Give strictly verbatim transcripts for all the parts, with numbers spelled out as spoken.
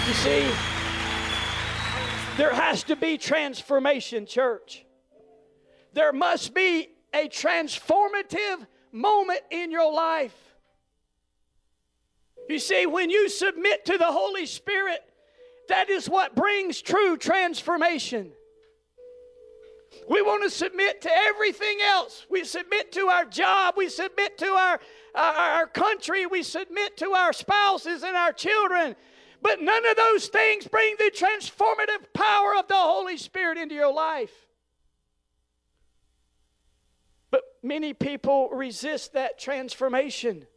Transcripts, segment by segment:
You see, there has to be transformation, church. There must be a transformative moment in your life. You see, when you submit to the Holy Spirit, that is what brings true transformation. We want to submit to everything else. We submit to our job. We submit to our, our, our country. We submit to our spouses and our children. But none of those things bring the transformative power of the Holy Spirit into your life. But many people resist that transformation.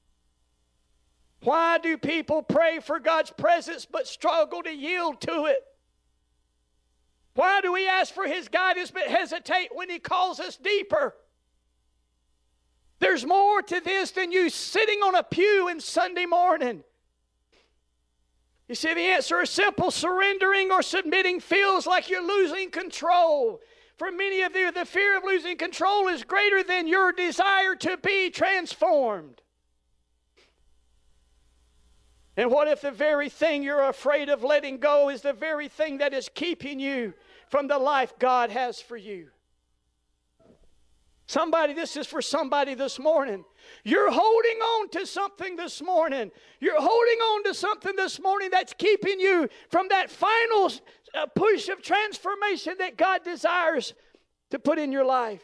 Why do people pray for God's presence but struggle to yield to it? Why do we ask for His guidance but hesitate when He calls us deeper? There's more to this than you sitting on a pew on Sunday morning. You see, the answer is simple. Surrendering or submitting feels like you're losing control. For many of you, the fear of losing control is greater than your desire to be transformed. And what if the very thing you're afraid of letting go is the very thing that is keeping you from the life God has for you? Somebody, this is for somebody this morning. You're holding on to something this morning. You're holding on to something this morning that's keeping you from that final uh, push of transformation that God desires to put in your life.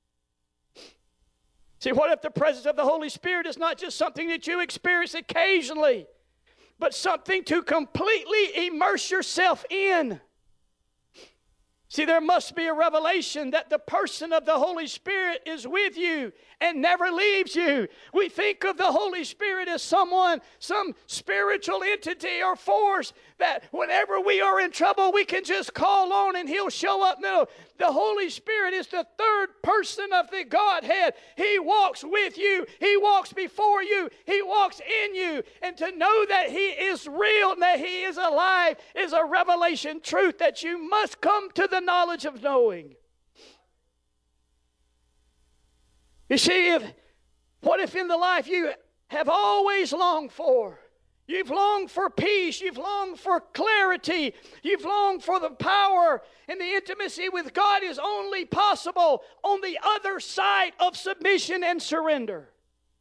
See, what if the presence of the Holy Spirit is not just something that you experience occasionally, but something to completely immerse yourself in? See, there must be a revelation that the person of the Holy Spirit is with you and never leaves you. We think of the Holy Spirit as someone, some spiritual entity or force that whenever we are in trouble, we can just call on and He'll show up. No, the Holy Spirit is the third person of the Godhead. He walks with you. He walks before you. He walks in you. And to know that He is real and that He is alive is a revelation truth that you must come to the knowledge of knowing. You see, if, what if in the life you have always longed for? You've longed for peace. You've longed for clarity. You've longed for the power, and the intimacy with God is only possible on the other side of submission and surrender.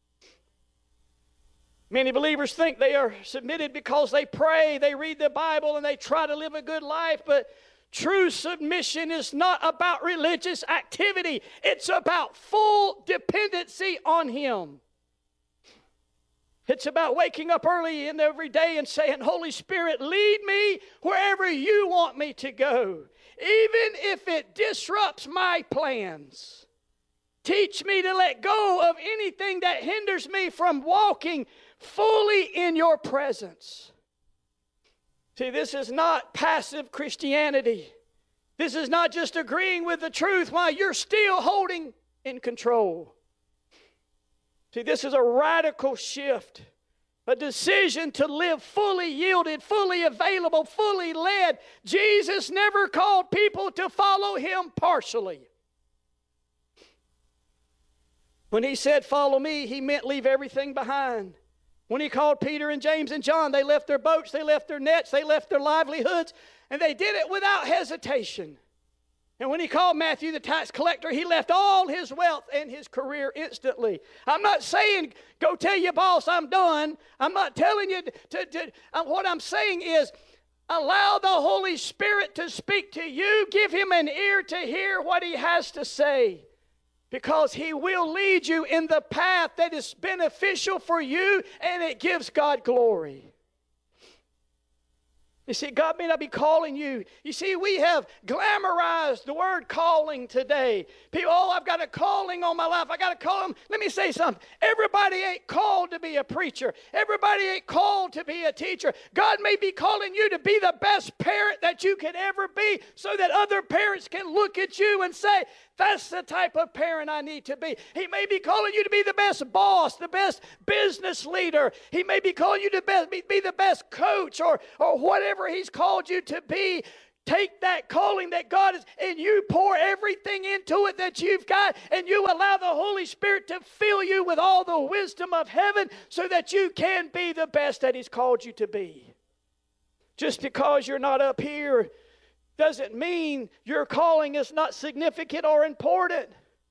Many believers think they are submitted because they pray, they read the Bible, and they try to live a good life, but true submission is not about religious activity. It's about full dependency on Him. It's about waking up early in every day and saying, Holy Spirit, lead me wherever you want me to go, even if it disrupts my plans. Teach me to let go of anything that hinders me from walking fully in your presence. See, this is not passive Christianity. This is not just agreeing with the truth while you're still holding in control. See, this is a radical shift, a decision to live fully yielded, fully available, fully led. Jesus never called people to follow Him partially. When He said, follow me, He meant leave everything behind. When He called Peter and James and John, they left their boats, they left their nets, they left their livelihoods, and they did it without hesitation. And when He called Matthew the tax collector, he left all his wealth and his career instantly. I'm not saying, go tell your boss I'm done. I'm not telling you to, to uh, what I'm saying is, allow the Holy Spirit to speak to you. Give Him an ear to hear what He has to say. Because He will lead you in the path that is beneficial for you, and it gives God glory. You see, God may not be calling you. You see, we have glamorized the word calling today. People, oh, I've got a calling on my life. I got a call. Let me say something. Everybody ain't called to be a preacher. Everybody ain't called to be a teacher. God may be calling you to be the best parent that you could ever be, so that other parents can look at you and say, that's the type of parent I need to be. He may be calling you to be the best boss, the best business leader. He may be calling you to be, be the best coach, or, or whatever He's called you to be. Take that calling that God is, and you pour everything into it that you've got, and you allow the Holy Spirit to fill you with all the wisdom of heaven so that you can be the best that He's called you to be. Just because you're not up here doesn't mean your calling is not significant or important.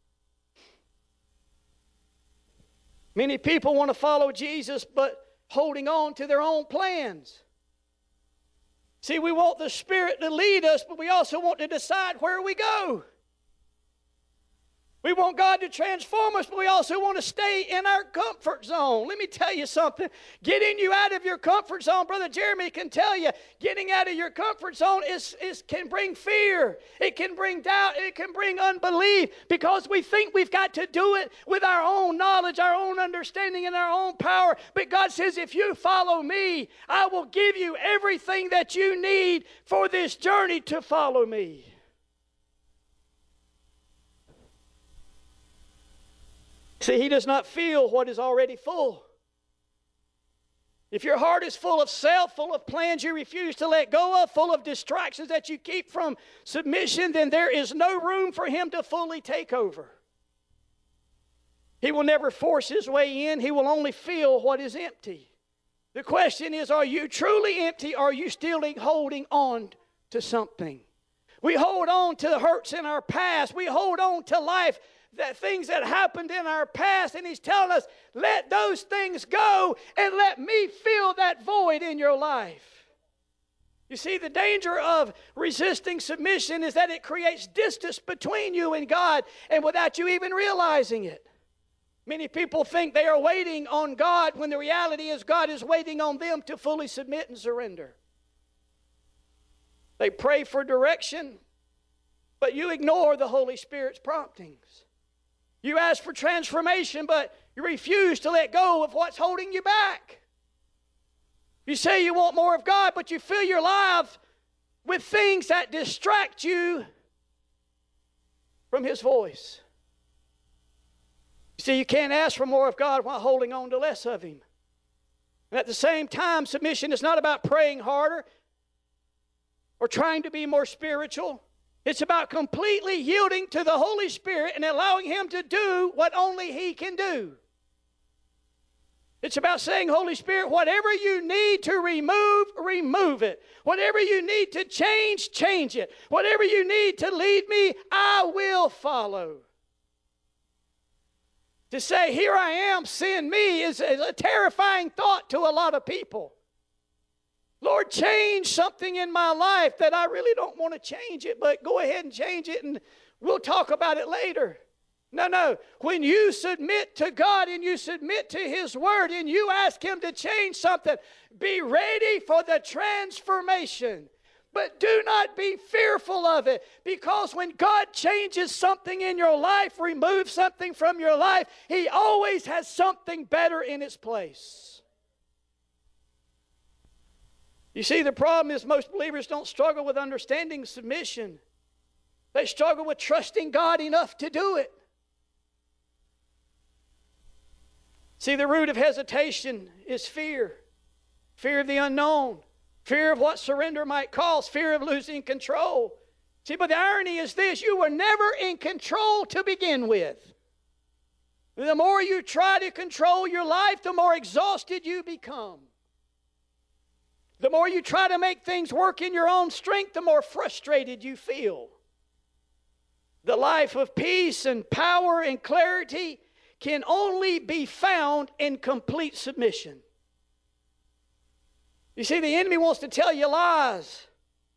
Many people want to follow Jesus, but holding on to their own plans. See, we want the Spirit to lead us, but we also want to decide where we go. We want God to transform us, but we also want to stay in our comfort zone. Let me tell you something. Getting you out of your comfort zone, Brother Jeremy can tell you, getting out of your comfort zone is, is can bring fear. It can bring doubt. It can bring unbelief because we think we've got to do it with our own knowledge, our own understanding, and our own power. But God says, if you follow me, I will give you everything that you need for this journey to follow me. See, he does not feel what is already full. If your heart is full of self, full of plans you refuse to let go of, full of distractions that you keep from submission, then there is no room for him to fully take over. He will never force his way in. He will only fill what is empty. The question is, are you truly empty, or are you still holding on to something? We hold on to the hurts in our past. We hold on to life, that things that happened in our past, and he's telling us, let those things go and let me fill that void in your life. You see, the danger of resisting submission is that it creates distance between you and God, and without you even realizing it. Many people think they are waiting on God when the reality is God is waiting on them to fully submit and surrender. They pray for direction, but you ignore the Holy Spirit's promptings. You ask for transformation, but you refuse to let go of what's holding you back. You say you want more of God, but you fill your life with things that distract you from His voice. You see, you can't ask for more of God while holding on to less of Him. And at the same time, submission is not about praying harder or trying to be more spiritual. It's about completely yielding to the Holy Spirit and allowing Him to do what only He can do. It's about saying, Holy Spirit, whatever you need to remove, remove it. Whatever you need to change, change it. Whatever you need to lead me, I will follow. To say, here I am, send me, is a terrifying thought to a lot of people. Lord, change something in my life that I really don't want to change it, but go ahead and change it and we'll talk about it later. No, no. When you submit to God and you submit to His Word and you ask Him to change something, be ready for the transformation. But do not be fearful of it, because when God changes something in your life, removes something from your life, He always has something better in its place. You see, the problem is most believers don't struggle with understanding submission. They struggle with trusting God enough to do it. See, the root of hesitation is fear. Fear of the unknown. Fear of what surrender might cost. Fear of losing control. See, but the irony is this: you were never in control to begin with. The more you try to control your life, the more exhausted you become. The more you try to make things work in your own strength, the more frustrated you feel. The life of peace and power and clarity can only be found in complete submission. You see, the enemy wants to tell you lies.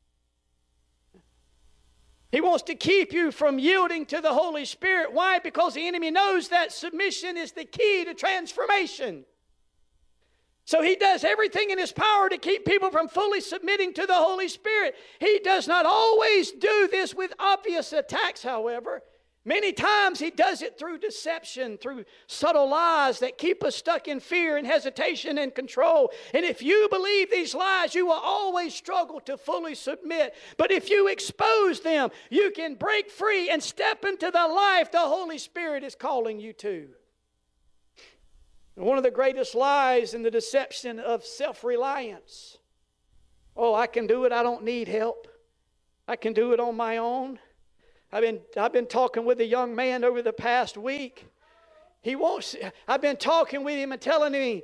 He wants to keep you from yielding to the Holy Spirit. Why? Because the enemy knows that submission is the key to transformation. So he does everything in his power to keep people from fully submitting to the Holy Spirit. He does not always do this with obvious attacks, however. Many times he does it through deception, through subtle lies that keep us stuck in fear and hesitation and control. And if you believe these lies, you will always struggle to fully submit. But if you expose them, you can break free and step into the life the Holy Spirit is calling you to. One of the greatest lies in the deception of self-reliance. Oh, I can do it. I don't need help. I can do it on my own. I've been, I've been talking with a young man over the past week. He wants, I've been talking with him and telling him,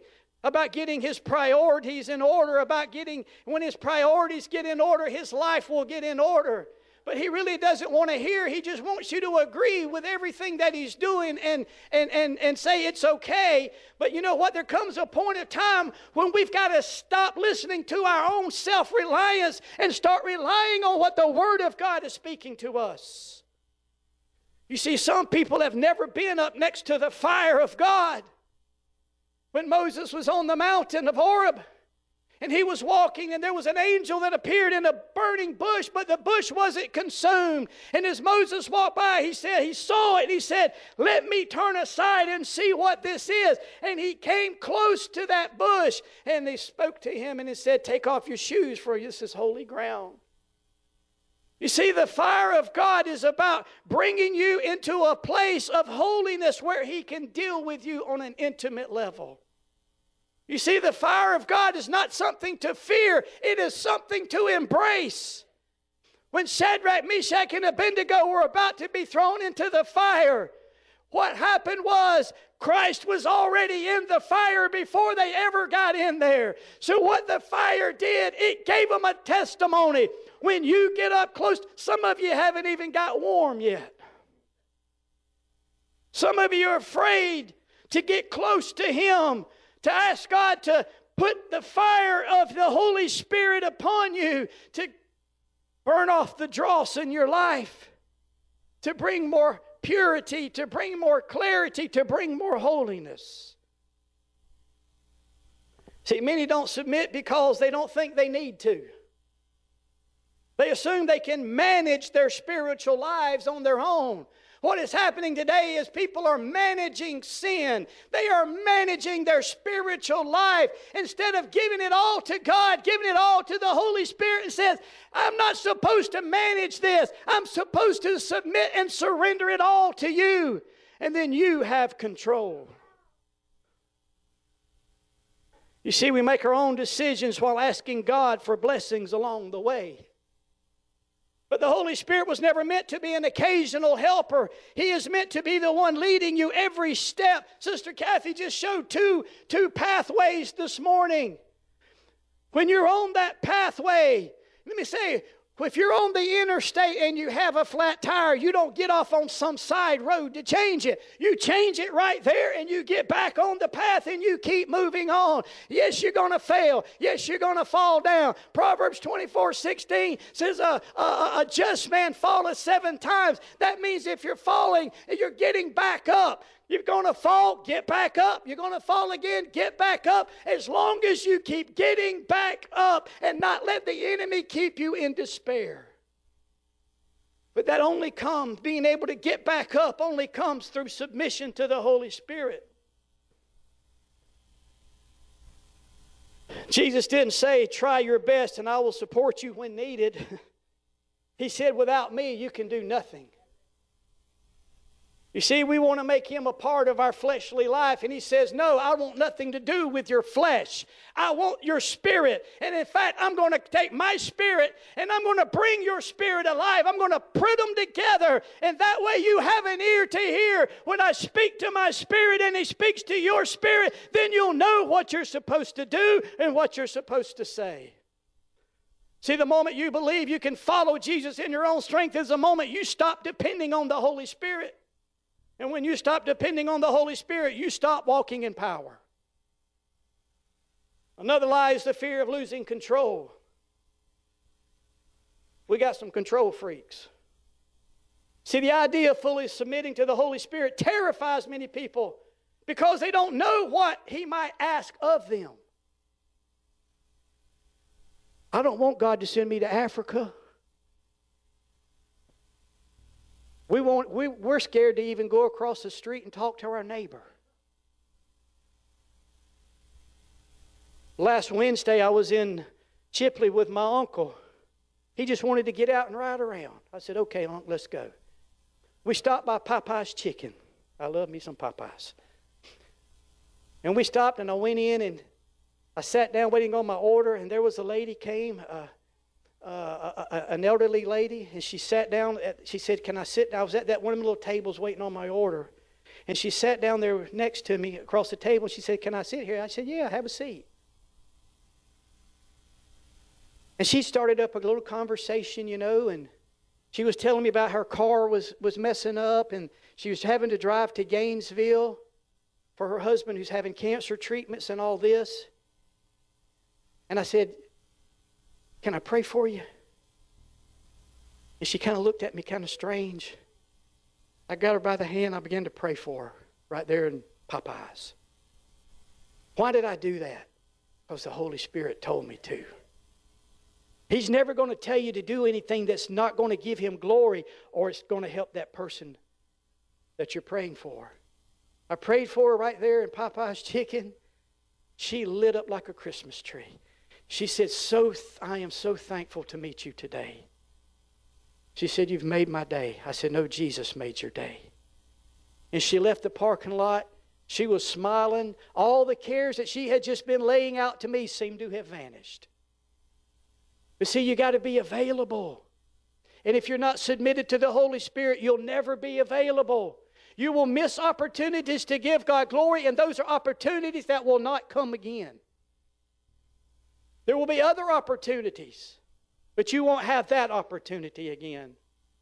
about getting his priorities in order, about getting, when his priorities get in order, his life will get in order. But he really doesn't want to hear. He just wants you to agree with everything that he's doing and, and, and, and say it's okay. But you know what? There comes a point of time when we've got to stop listening to our own self-reliance and start relying on what the Word of God is speaking to us. You see, some people have never been up next to the fire of God. When Moses was on the mountain of Horeb, and he was walking, and there was an angel that appeared in a burning bush, but the bush wasn't consumed. And as Moses walked by, he said, he saw it, and he said, let me turn aside and see what this is. And he came close to that bush, and they spoke to him, and he said, take off your shoes, for this is holy ground. You see, the fire of God is about bringing you into a place of holiness where he can deal with you on an intimate level. You see, the fire of God is not something to fear. It is something to embrace. When Shadrach, Meshach, and Abednego were about to be thrown into the fire, what happened was Christ was already in the fire before they ever got in there. So what the fire did, it gave them a testimony. When you get up close, some of you haven't even got warm yet. Some of you are afraid to get close to him, to ask God to put the fire of the Holy Spirit upon you, to burn off the dross in your life, to bring more purity, to bring more clarity, to bring more holiness. See, many don't submit because they don't think they need to. They assume they can manage their spiritual lives on their own. What is happening today is people are managing sin. They are managing their spiritual life. Instead of giving it all to God, giving it all to the Holy Spirit, and says, I'm not supposed to manage this. I'm supposed to submit and surrender it all to you. And then you have control. You see, we make our own decisions while asking God for blessings along the way. But the Holy Spirit was never meant to be an occasional helper. He is meant to be the one leading you every step. Sister Kathy just showed two, two pathways this morning. When you're on that pathway, let me say, if you're on the interstate and you have a flat tire, you don't get off on some side road to change it. You change it right there and you get back on the path and you keep moving on. Yes, you're going to fail. Yes, you're going to fall down. Proverbs twenty-four sixteen says, a, a, a just man falleth seven times. That means if you're falling, you're getting back up. You're going to fall, get back up. You're going to fall again, get back up. As long as you keep getting back up and not let the enemy keep you in despair. But that only comes, being able to get back up only comes through submission to the Holy Spirit. Jesus didn't say, try your best and I will support you when needed. He said, without me, you can do nothing. You see, we want to make him a part of our fleshly life. And he says, no, I want nothing to do with your flesh. I want your spirit. And in fact, I'm going to take my spirit and I'm going to bring your spirit alive. I'm going to put them together. And that way you have an ear to hear. When I speak to my spirit and he speaks to your spirit, then you'll know what you're supposed to do and what you're supposed to say. See, the moment you believe you can follow Jesus in your own strength is the moment you stop depending on the Holy Spirit. And when you stop depending on the Holy Spirit, you stop walking in power. Another lie is the fear of losing control. We got some control freaks. See, the idea of fully submitting to the Holy Spirit terrifies many people because they don't know what He might ask of them. I don't want God to send me to Africa. We won't, we, we're scared to even go across the street and talk to our neighbor. Last Wednesday, I was in Chipley with my uncle. He just wanted to get out and ride around. I said, okay, Uncle, let's go. We stopped by Popeye's Chicken. I love me some Popeyes. And we stopped, and I went in, and I sat down waiting on my order, and there was a lady came, uh, Uh, a, a, an elderly lady, and she sat down. At, she said, can I sit down? I was at that one of the little tables waiting on my order. And she sat down there next to me across the table. She said, "Can I sit here?" I said, "Yeah, have a seat." And she started up a little conversation, you know, and she was telling me about her car was, was messing up, and she was having to drive to Gainesville for her husband who's having cancer treatments and all this. And I said, "Can I pray for you?" And she kind of looked at me kind of strange. I got her by the hand. I began to pray for her right there in Popeyes. Why did I do that? Because the Holy Spirit told me to. He's never going to tell you to do anything that's not going to give Him glory or it's going to help that person that you're praying for. I prayed for her right there in Popeye's Chicken. She lit up like a Christmas tree. She said, "So th- I am so thankful to meet you today." She said, "You've made my day." I said, "No, Jesus made your day." And she left the parking lot. She was smiling. All the cares that she had just been laying out to me seemed to have vanished. But see, you got to be available. And if you're not submitted to the Holy Spirit, you'll never be available. You will miss opportunities to give God glory, and those are opportunities that will not come again. There will be other opportunities, but you won't have that opportunity again.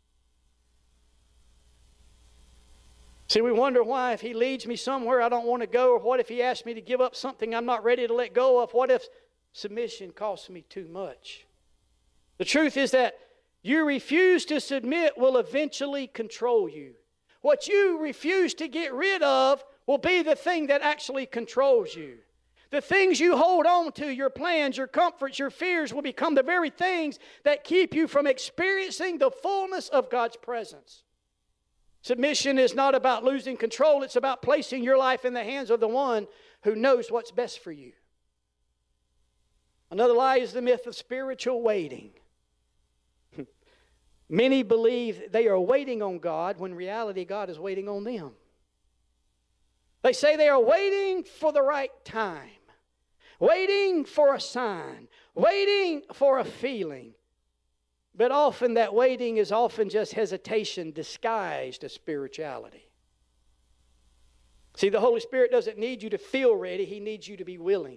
See, we wonder why if He leads me somewhere I don't want to go, or what if He asks me to give up something I'm not ready to let go of? What if submission costs me too much? The truth is that you refuse to submit will eventually control you. What you refuse to get rid of will be the thing that actually controls you. The things you hold on to, your plans, your comforts, your fears, will become the very things that keep you from experiencing the fullness of God's presence. Submission is not about losing control. It's about placing your life in the hands of the one who knows what's best for you. Another lie is the myth of spiritual waiting. Many believe they are waiting on God when in reality God is waiting on them. They say they are waiting for the right time, waiting for a sign, waiting for a feeling. But often that waiting is often just hesitation disguised as spirituality. See, the Holy Spirit doesn't need you to feel ready. He needs you to be willing.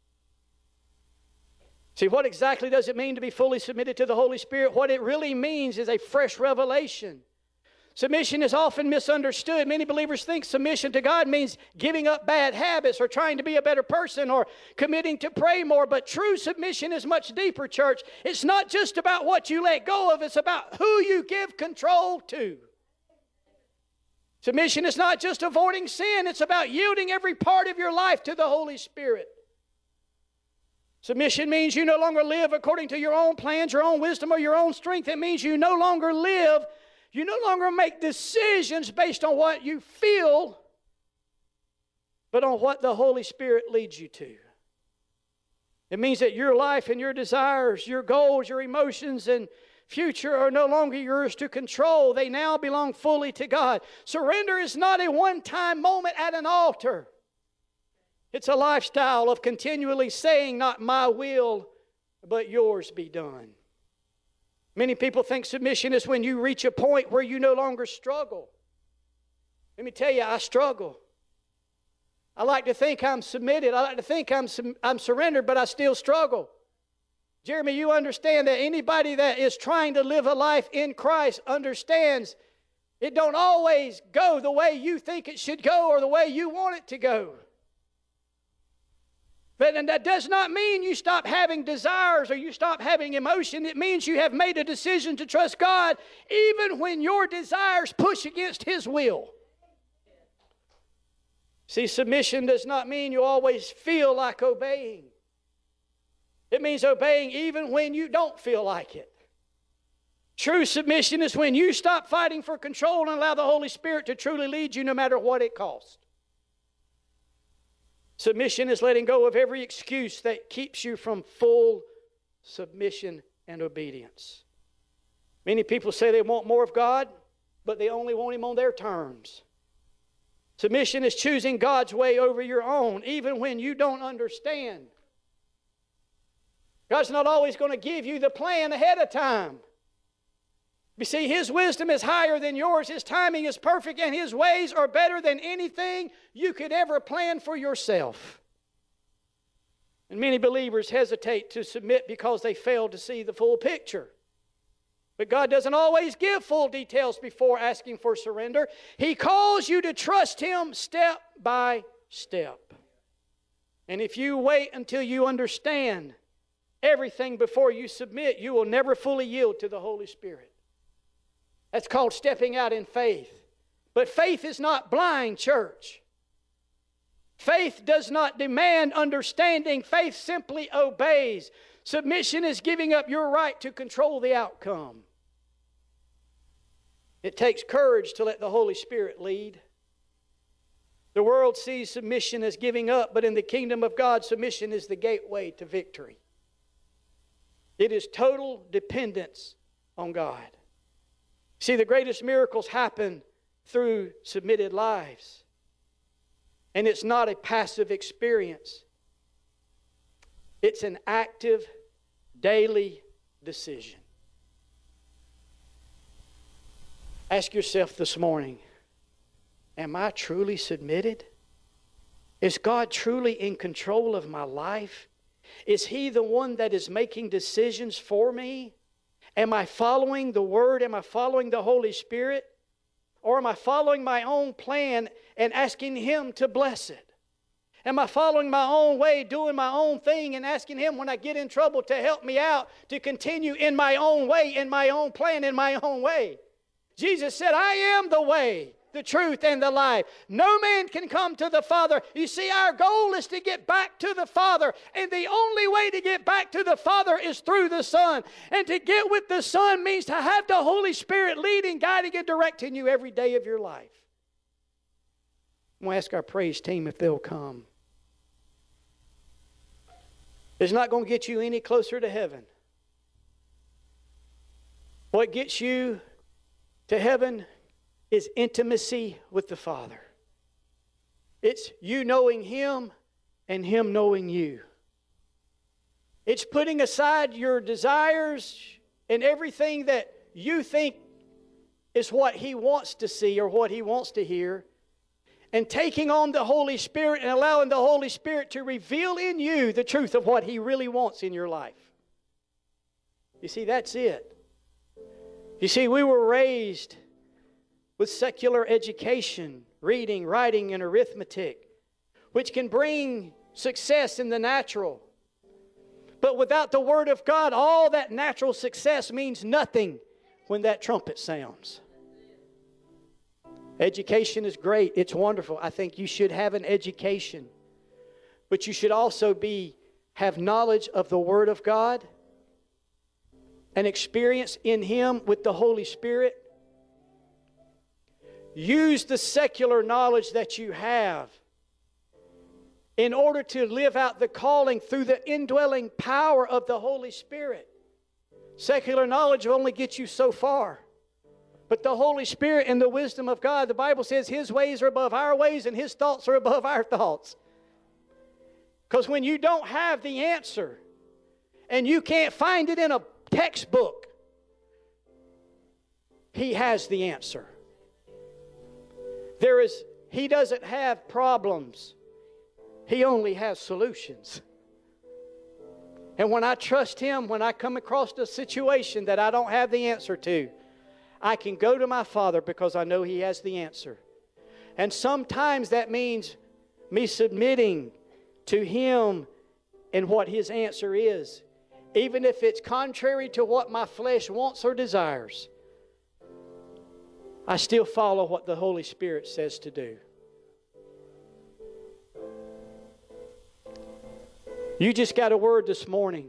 See, what exactly does it mean to be fully submitted to the Holy Spirit? What it really means is a fresh revelation. Submission is often misunderstood. Many believers think submission to God means giving up bad habits or trying to be a better person or committing to pray more. But true submission is much deeper, church. It's not just about what you let go of. It's about who you give control to. Submission is not just avoiding sin. It's about yielding every part of your life to the Holy Spirit. Submission means you no longer live according to your own plans, your own wisdom, or your own strength. It means you no longer live, you no longer make decisions based on what you feel, but on what the Holy Spirit leads you to. It means that your life and your desires, your goals, your emotions, and future are no longer yours to control. They now belong fully to God. Surrender is not a one-time moment at an altar. It's a lifestyle of continually saying, "Not my will, but yours be done." Many people think submission is when you reach a point where you no longer struggle. Let me tell you, I struggle. I like to think I'm submitted. I like to think I'm, I'm surrendered, but I still struggle. Jeremy, you understand that anybody that is trying to live a life in Christ understands it don't always go the way you think it should go or the way you want it to go. But and that does not mean you stop having desires or you stop having emotion. It means you have made a decision to trust God even when your desires push against His will. See, submission does not mean you always feel like obeying. It means obeying even when you don't feel like it. True submission is when you stop fighting for control and allow the Holy Spirit to truly lead you no matter what it costs. Submission is letting go of every excuse that keeps you from full submission and obedience. Many people say they want more of God, but they only want Him on their terms. Submission is choosing God's way over your own, even when you don't understand. God's not always going to give you the plan ahead of time. You see, His wisdom is higher than yours. His timing is perfect, and His ways are better than anything you could ever plan for yourself. And many believers hesitate to submit because they fail to see the full picture. But God doesn't always give full details before asking for surrender. He calls you to trust Him step by step. And if you wait until you understand everything before you submit, you will never fully yield to the Holy Spirit. That's called stepping out in faith. But faith is not blind, church. Faith does not demand understanding. Faith simply obeys. Submission is giving up your right to control the outcome. It takes courage to let the Holy Spirit lead. The world sees submission as giving up, but in the kingdom of God, submission is the gateway to victory. It is total dependence on God. See, the greatest miracles happen through submitted lives. And it's not a passive experience. It's an active, daily decision. Ask yourself this morning, am I truly submitted? Is God truly in control of my life? Is He the one that is making decisions for me? Am I following the Word? Am I following the Holy Spirit? Or am I following my own plan and asking Him to bless it? Am I following my own way, doing my own thing, and asking Him when I get in trouble to help me out, to continue in my own way, in my own plan, in my own way? Jesus said, I am the way, the truth, and the life. No man can come to the Father. You see, our goal is to get back to the Father. And the only way to get back to the Father is through the Son. And to get with the Son means to have the Holy Spirit leading, guiding, and directing you every day of your life. I'm going to ask our praise team if they'll come. It's not going to get you any closer to heaven. What gets you to heaven is intimacy with the Father. It's you knowing Him and Him knowing you. It's putting aside your desires and everything that you think is what He wants to see or what He wants to hear, and taking on the Holy Spirit and allowing the Holy Spirit to reveal in you the truth of what He really wants in your life. You see, that's it. You see, we were raised with secular education, reading, writing, and arithmetic, which can bring success in the natural. But without the Word of God, all that natural success means nothing when that trumpet sounds. Education is great. It's wonderful. I think you should have an education. But you should also be have knowledge of the Word of God, an experience in Him with the Holy Spirit. Use the secular knowledge that you have in order to live out the calling through the indwelling power of the Holy Spirit. Secular knowledge will only get you so far. But the Holy Spirit and the wisdom of God, the Bible says His ways are above our ways and His thoughts are above our thoughts. Because when you don't have the answer and you can't find it in a textbook, He has the answer. There is, He doesn't have problems. He only has solutions. And when I trust Him, when I come across a situation that I don't have the answer to, I can go to my Father because I know He has the answer. And sometimes that means me submitting to Him and what His answer is, even if it's contrary to what my flesh wants or desires. I still follow what the Holy Spirit says to do. You just got a word this morning.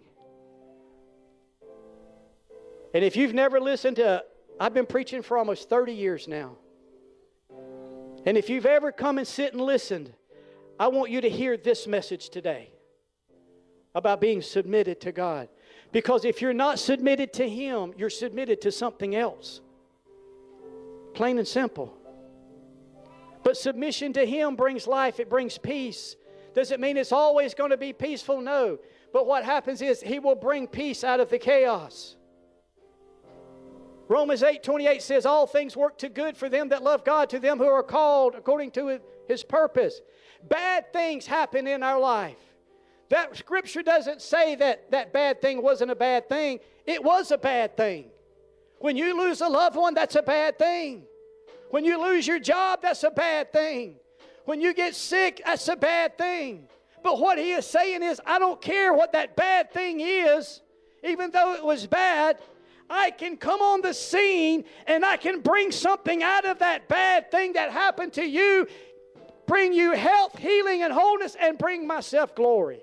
And if you've never listened to, I've been preaching for almost thirty years now. And if you've ever come and sit and listened, I want you to hear this message today about being submitted to God. Because if you're not submitted to Him, you're submitted to something else. Plain and simple. But submission to Him brings life. It brings peace. Does it mean it's always going to be peaceful? No. But what happens is He will bring peace out of the chaos. Romans eight twenty-eight says, all things work to good for them that love God, to them who are called according to His purpose. Bad things happen in our life. That scripture doesn't say that that bad thing wasn't a bad thing. It was a bad thing. When you lose a loved one, that's a bad thing. When you lose your job, that's a bad thing. When you get sick, that's a bad thing. But what he is saying is, I don't care what that bad thing is, even though it was bad, I can come on the scene and I can bring something out of that bad thing that happened to you, bring you health, healing, and wholeness, and bring myself glory.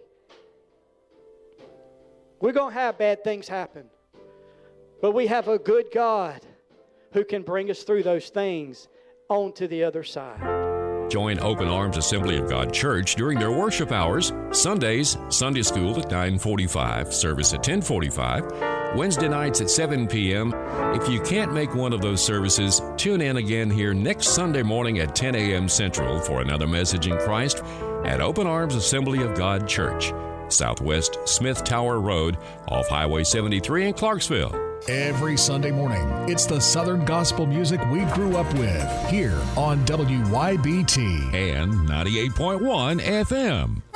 We're going to have bad things happen. But we have a good God who can bring us through those things on to the other side. Join Open Arms Assembly of God Church during their worship hours. Sundays, Sunday school at nine forty-five, service at ten forty-five, Wednesday nights at seven p.m. If you can't make one of those services, tune in again here next Sunday morning at ten a.m. Central for another message in Christ at Open Arms Assembly of God Church, Southwest Smith Tower Road, off Highway seventy-three in Clarksville. Every Sunday morning, it's the Southern gospel music we grew up with here on W Y B T and ninety-eight point one F M.